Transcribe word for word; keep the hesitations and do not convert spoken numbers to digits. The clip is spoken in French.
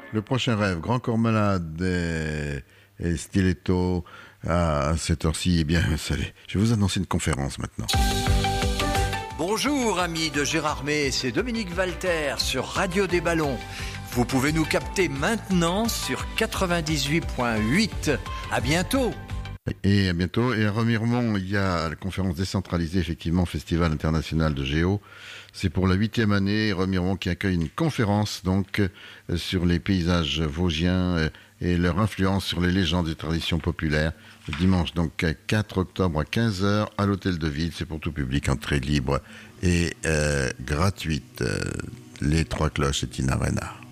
Le prochain rêve, Grand Corps Malade et, et Stiletto. À cette heure-ci, eh bien, savez, je vais vous annoncer une conférence maintenant. Bonjour amis de Gérard May, c'est Dominique Walter sur Radio des Ballons. Vous pouvez nous capter maintenant sur quatre-vingt-dix-huit virgule huit. À bientôt. Et à bientôt. Et à Remiremont, il y a la conférence décentralisée, effectivement, Festival international de Géo. C'est pour la huitième année. Remiremont qui accueille une conférence donc euh, sur les paysages vosgiens euh, et leur influence sur les légendes et traditions populaires. Le dimanche donc quatre octobre à quinze heures à l'Hôtel de Ville. C'est pour tout public, entrée libre et euh, gratuite. Euh, les Trois Cloches et Tina Arena.